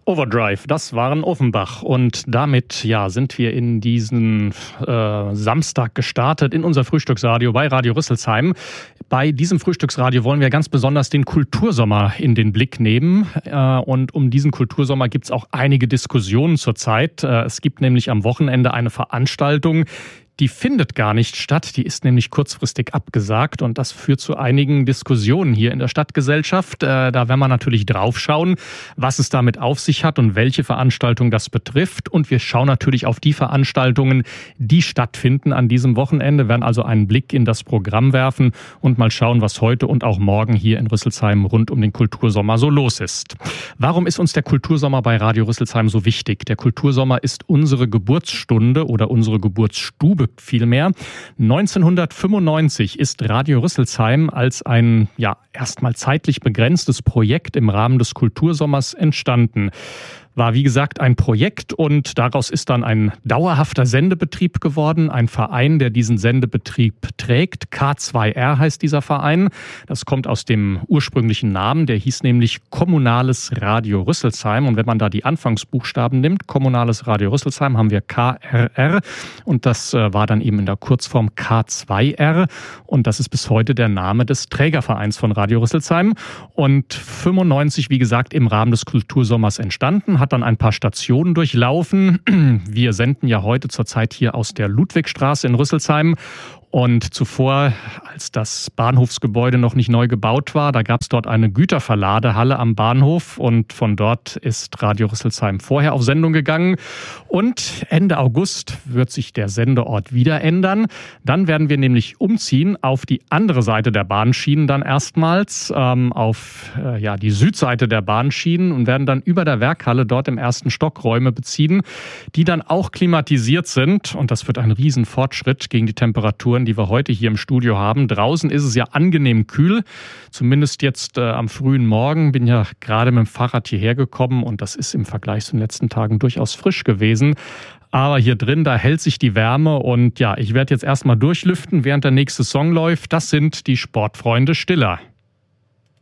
Overdrive, das waren Offenbach und damit sind wir in diesen Samstag gestartet in unser Frühstücksradio bei Radio Rüsselsheim. Bei diesem Frühstücksradio wollen wir ganz besonders den Kultursommer in den Blick nehmen und um diesen Kultursommer gibt es auch einige Diskussionen zurzeit. Es gibt nämlich am Wochenende eine Veranstaltung, die findet gar nicht statt, die ist nämlich kurzfristig abgesagt und das führt zu einigen Diskussionen hier in der Stadtgesellschaft. Da werden wir natürlich drauf schauen, was es damit auf sich hat und welche Veranstaltung das betrifft. Und wir schauen natürlich auf die Veranstaltungen, die stattfinden an diesem Wochenende, werden also einen Blick in das Programm werfen und mal schauen, was heute und auch morgen hier in Rüsselsheim rund um den Kultursommer so los ist. Warum ist uns der Kultursommer bei Radio Rüsselsheim so wichtig? Der Kultursommer ist unsere Geburtsstunde oder unsere Geburtsstube vielmehr. 1995 ist Radio Rüsselsheim als ein erstmal zeitlich begrenztes Projekt im Rahmen des Kultursommers entstanden. War wie gesagt ein Projekt und daraus ist dann ein dauerhafter Sendebetrieb geworden. Ein Verein, der diesen Sendebetrieb trägt. K2R heißt dieser Verein. Das kommt aus dem ursprünglichen Namen. Der hieß nämlich Kommunales Radio Rüsselsheim. Und wenn man da die Anfangsbuchstaben nimmt, Kommunales Radio Rüsselsheim, haben wir KRR. Und das war dann eben in der Kurzform K2R. Und das ist bis heute der Name des Trägervereins von Radio Rüsselsheim. Und 95, wie gesagt, im Rahmen des Kultursommers entstanden. Hat dann ein paar Stationen durchlaufen. Wir senden ja heute zurzeit hier aus der Ludwigstraße in Rüsselsheim. Und zuvor, als das Bahnhofsgebäude noch nicht neu gebaut war, da gab es dort eine Güterverladehalle am Bahnhof und von dort ist Radio Rüsselsheim vorher auf Sendung gegangen. Und Ende August wird sich der Sendeort wieder ändern. Dann werden wir nämlich umziehen auf die andere Seite der Bahnschienen dann erstmals, auf die Südseite der Bahnschienen und werden dann über der Werkhalle dort im ersten Stock Räume beziehen, die dann auch klimatisiert sind. Und das wird ein Riesenfortschritt gegen die Temperaturen, die wir heute hier im Studio haben. Draußen ist es ja angenehm kühl, zumindest jetzt am frühen Morgen. Bin ja gerade mit dem Fahrrad hierher gekommen und das ist im Vergleich zu den letzten Tagen durchaus frisch gewesen. Aber hier drin, da hält sich die Wärme und ich werde jetzt erstmal durchlüften, während der nächste Song läuft. Das sind die Sportfreunde Stiller.